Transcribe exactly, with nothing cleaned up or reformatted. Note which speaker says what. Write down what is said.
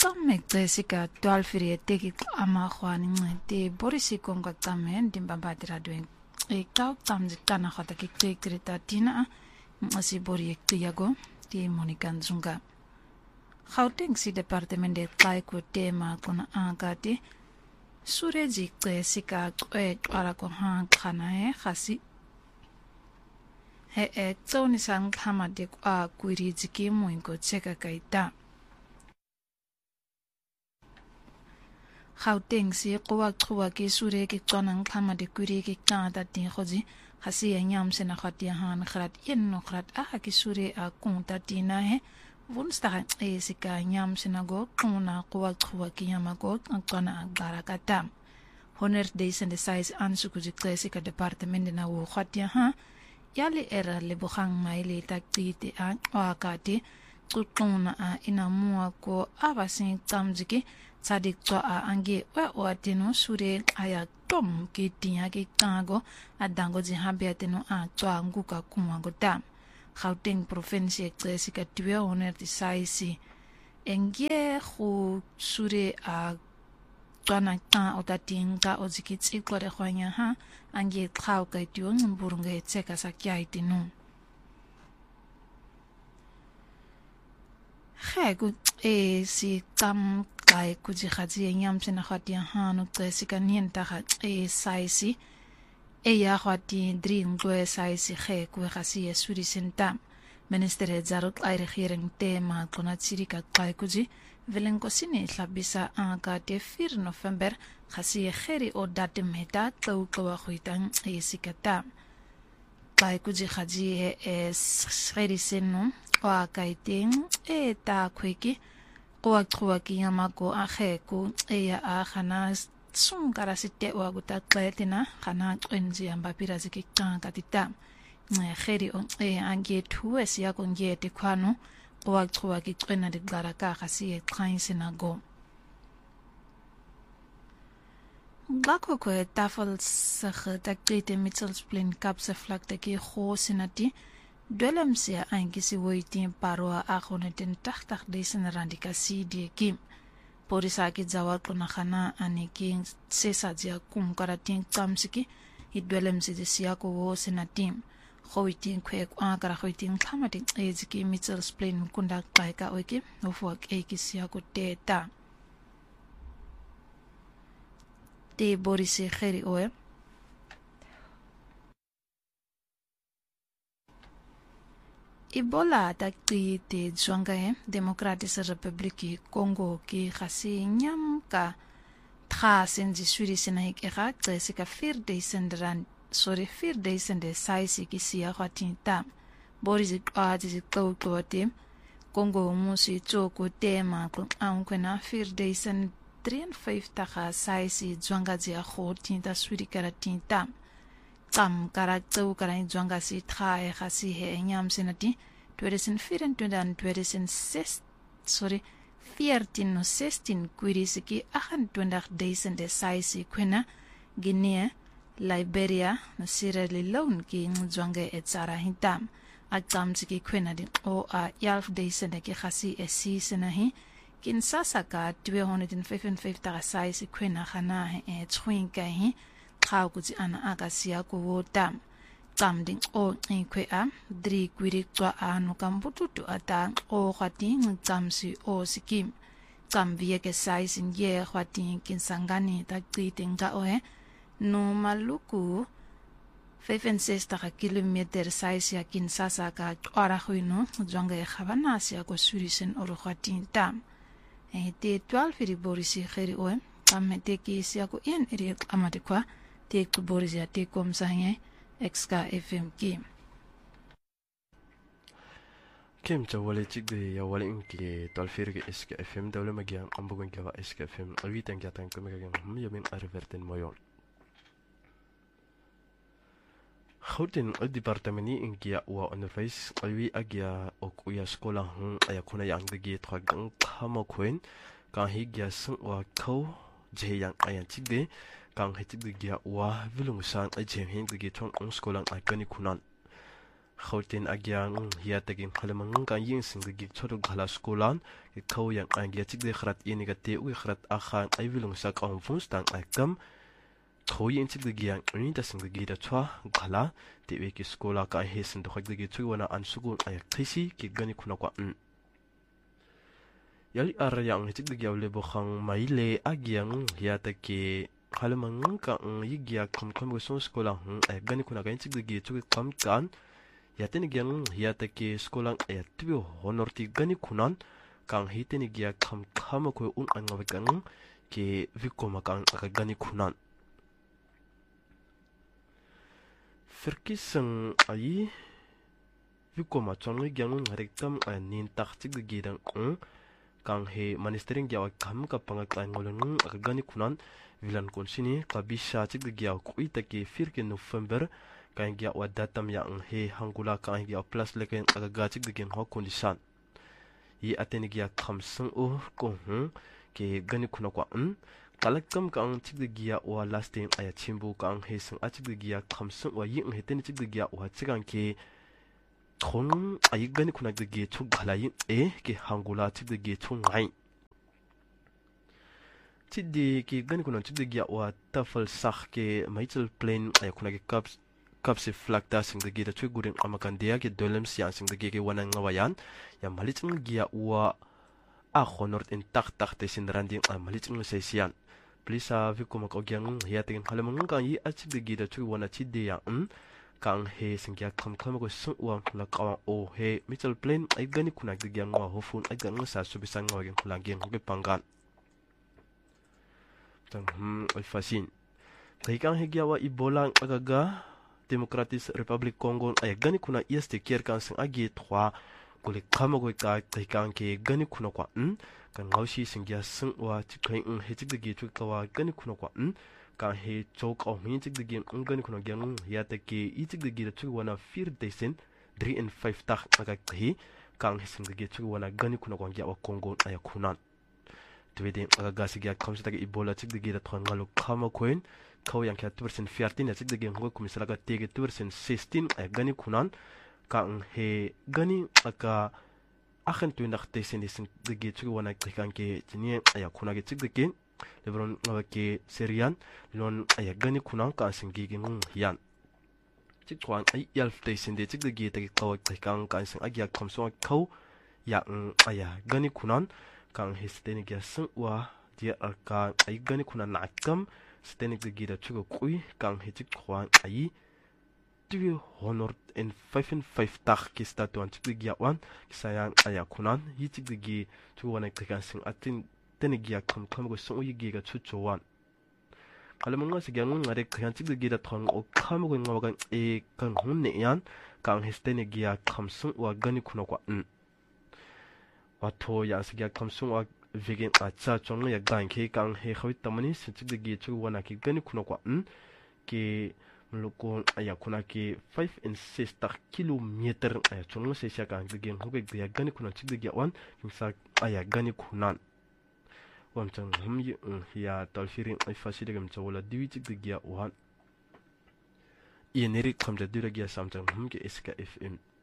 Speaker 1: Qamek Jessica twelve teki ama khwani ncede Borisi konga qamen dimbambati radwen e qaw qamzi kana khata ki tekrita tina asi bori ektiago di Monica Nzunga Gauteng si departement de qaiko tema kuna angati Sureji Jessica e twala ko han khana e khasi he e tsoni sang khama de a kwiri jiki muingo cheka kaita Gauteng si qowa qowa ki sure ki tsonang khama de kwiri ki tata tin khoji hasi yam sena khati han khrat yen no khrat a ki sure a kunta tina he vunsta e sika nyam sena go kuna qowa qowa ki yama go tsona garakata honer de sende size ansuku ji sika departement na wo khati ha yali era le bukhang maile taktiti a wakati tutuna a inamua ko abasin tamjiki sadik to a ange wa watino sure aya tom ki tinya ki tango adango ji habiatino a to nguka kumwango dam Gauteng province eksika tiwe oner di saisi engie khu sure a twana ta otatinga oziki tsiklo de khwanya ha ange khau ka tion mburunga etseka sakya itinu Khego e si tam kai kuji khaji nyam sena khatia hanu tsika nienta kha e saisi e ya khati drin gwe saisi khe ku khasi esuri senta minister zarut ai regering tema kona tsirika kai kuji velenko sini hlabisa anga te four November khasi kheri o date meta tau kwa khuitang e sikata kai kuji khaji e kheri senu wa kaiting e ta kweki kwa kwa ki yamako a kheku e ya a khana sum karasite wa guta kletina khana enzi amba piraziki kanka tita ne kheri on e ange tu esia konge te kwano kwa kwa ki tsena de garaka khasi e khain go Glako ko tafel sakh takrite mittelsplen kapse flakte ki kho sinati Dwelem siya angisi woitin parwa akhonetin taktak desen randika si die kim. Porisa ki zawal kuna khana anikin sesa dia kum karatin kamsiki idwelem si siya ko wo senatim. Khoitin kwek akara khoitin khamatin eziki mitzel splain kunda kaika oiki ofwak eki siya ko teta. Te borisi kheri oe. Ebola takti te Zwangae Democratische Republiki Congo ki khasi nyam ka tra senzi suri senaik era tsika four days endran sorry four days ende saisi ki sia khatinta boris ati ko kote Congo musi tsoko tema ko ankwena four days and three and five ta saisi Zwanga dia khotinta suri karatinta Tam karakter karai Zwanga si trae khasi he nyam senati twenty twenty-four and twenty sixteen sorry fourteen no sixteen kwirisiki ahan twenty days and the size kwena Guinea Liberia no Sierra Leone ki Zwanga etsara hitam akam siki kwena di o a twelve days and ki khasi esi senahi Kinshasa ka two hundred fifty-five ta size kwena khana e twinka hi Khao kuzi ana akasia ko wotam tamding o inkwe a dri kwiri twa anu kambututu ata o khati ngamsi o sikim tambie ke size nge khati kinsangani ta qitinga oe no maluku fifty-six kilometer size ya Kinshasa ka ara khuino Zwanga e khabana sia ko surisen o khati tam e te twelve ri borisi kheri oe tamete ki sia ko en ri amade kwa Tek tu Borisia te kom sanye X K F M Kim.
Speaker 2: Kim jawale chigde ya wale inki tolfir ke S K F M dawle magiam ambugun ke S K F M alwitan ke tan kom gagam yamin arverten moyon. Gauteng al departementi inki wa onderwys alwi agia ok uya skola hun ayakuna yang de ge tragang khama kwen ka higya sung wa kho je yang ayan chigde Kang hetik de gia wa vilung san a jem hin de giton on skolang a kani kunan Gauteng agyang hiya tagin khalamang kan yin sing gi chodo ghala skolan ki khaw yang ang gi chik de khrat ini ga te u khrat a khan ai vilung sak on funs tang ai kam khaw yin chik de gi yang ni da sing gi da chwa ghala te we ki skola ka he sin do khag de gi chu wana an sugu ay khisi ki gani khuna kwa n yali ar yang chik de gi le bo khang mai le agyang hiya ta ki khalamang ka yi gi kham kham go son skola ay gani khuna ga chik de gi chu kam kan yateni gyang hiyata ke skolang e tibio honorti gani kunan kang hiteni gya kham kham ko un an ngawe kang ke vikoma kang aka gani kunan firkisang ai vikoma chongi gyang ngarektam anin takchig gidang un kang he ministering gya kham ka panga ka ngolong aka gani kunan vilan konsini kabisha chig gya kuita ke firke november kan gya wa datam yang he hangula kan gya plus leken aga gachik digen ho condition yi ateni gya khamsang o ko hu ke gani khuna kwa un kalakam kan chik gya wa last time aya chimbu kan he sang achik gya khamsang wa yi he teni chik gya wa chikan ke thon ayi gani khuna gya chu ghala yi e ke hangula chik gya chu ngai chidi ke gani khuna chik gya wa tafal sakh ke Mitchell Plain ay khuna ke cups kapsi flakta sing de gida chui guring amakan dia ke dolem siang sing de ge wana ngawayan ya malicing gia wa a honor in tak tak te sin randing a malicing se sian plisa vi kuma ko gyang ya tin halamang kan yi achi de gida chui wana chi de ya um kang he sing ya kham kham ko su wa la ka o he Mitchell Plain ai gani kuna de gyang wa hofun ai gang sa su bisan ngawa gen kula gen ge pangan tang hm ai fasin kai kang he gia wa ibolang agaga Democratic Republic Congo ay gani kuna este kier kan sing agi trois gole kama go ka kai kan ke gani kuna kwa n kan ngaushi sing ya sing wa chikai n he chig de chu ka wa gani kuna kwa n kan he chok au min chig de gen gani kuna gen ya ta ke i chig de ge chu wana fir desen three and five tak aga hi kan he sing de ge chu wana gani kuna kwa ya wa Congo ay kunan twede aga gasi ga kamsa ta Ebola chig de ge da thon ngalo kama koin kau yang kia two percent fourteen ya chik de geng ko misalaga tege two percent sixteen ay gani kunan kang he gani aka akhen tu nak te sen sen de ge chuk wana kan ke chini ay kuna ge chik de ke lebron ngawa ke serian lon ay gani kunan ka sing ge geng hian chik kwan ay yalf te sen de chik de ge te kau kan kan sing agya komso kau ya ay gani kunan kang he steni ge sung wa dia aka ay gani kunan nakam stenik de gida chugo kui kang hechik khwan ai two honor and five and five tak ki statu an chik gya wan sayang aya kunan hi chik de gi chugo na kan sing atin teni gya kham kham go so yi gi ga chu chuwan kalamanga se gyang ngare khan chik de gida thong o kham go ngawa kan e kan hun ne yan kang hesteni gya kham sung wa gani khuna kwa n wa tho ya se gya kham sung wa vegan acha chong ya gang ke kang he khawit tamani sechig de gi chu wana ki gani khuna kwa n ke mloko aya kuna ke five and six tak kilometer aya chong se sha kang de gen hobe de gani kuna chig de gi wan kimsa aya gani khunan wan chang hum yi ya talfirin ai faside gam chawla diwi chig de gi wan yeneri khamja dura gi sam chang hum ke S K F M